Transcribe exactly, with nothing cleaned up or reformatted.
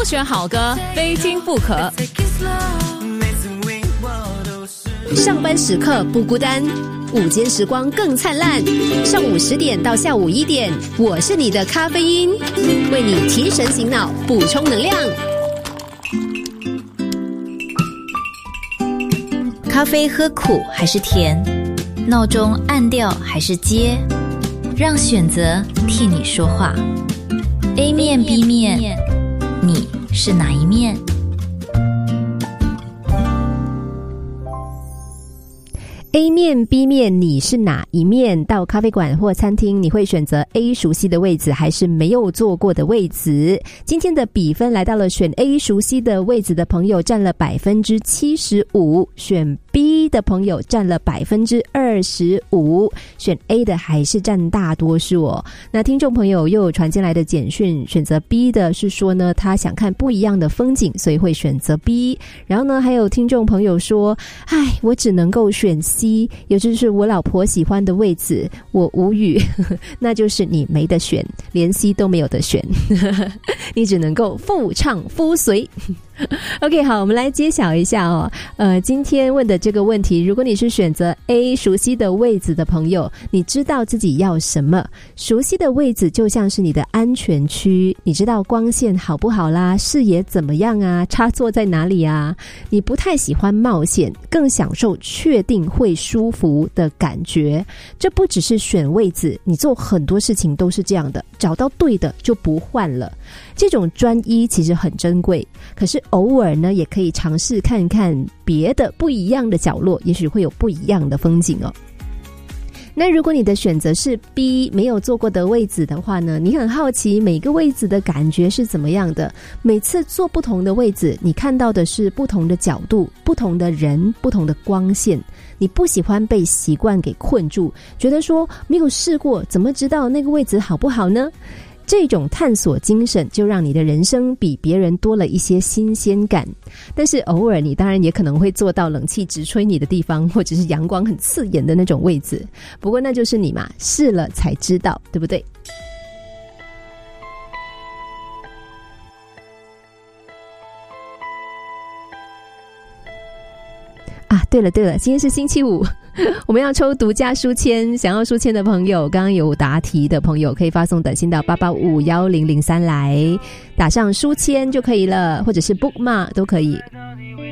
选好歌，非听不可。上班时刻不孤单，午间时光更灿烂。上午十点到下午一点，我是你的咖啡因，为你提神醒脑，补充能量。 咖啡喝苦还是甜？闹钟按掉还是接？让选择替你说话。A 面 B 面，你是哪一面 ？A 面 B 面，你是哪一面？到咖啡馆或餐厅，你会选择 A 熟悉的位子还是没有坐过的位子？今天的比分来到了选 A 熟悉的位子的朋友占了 百分之七十五， 选 B 的朋友占了 百分之二十五， 选 A 的还是占大多数哦。那听众朋友又有传进来的简讯，选择 B 的是说呢，他想看不一样的风景，所以会选择 B。 然后呢，还有听众朋友说，唉，我只能够选 C，也就是我老婆喜欢的位置，我无语。那就是你没得选，连 C 都没有得选。你只能够夫唱夫随。OK， 好，我们来揭晓一下哦。呃，今天问的这个问题，如果你是选择 A 熟悉的位置的朋友，你知道自己要什么？熟悉的位置就像是你的安全区，你知道光线好不好啦，视野怎么样啊，插座在哪里啊？你不太喜欢冒险，更享受确定会舒服的感觉。这不只是选位置，你做很多事情都是这样的，找到对的就不换了。这种专一其实很珍贵，可是偶尔呢，也可以尝试看看别的不一样的角落，也许会有不一样的风景哦。那如果你的选择是 B， 没有坐过的位置的话呢，你很好奇每个位置的感觉是怎么样的。每次坐不同的位置，你看到的是不同的角度，不同的人，不同的光线。你不喜欢被习惯给困住，觉得说没有试过，怎么知道那个位置好不好呢？这种探索精神就让你的人生比别人多了一些新鲜感。但是偶尔你当然也可能会坐到冷气直吹你的地方，或者是阳光很刺眼的那种位置，不过那就是你嘛，试了才知道，对不对？啊，对了对了，今天是星期五，我们要抽独家书签，想要书签的朋友，刚刚有答题的朋友可以发送短信到八八五一零零三来，打上书签就可以了，或者是 bookmark 都可以。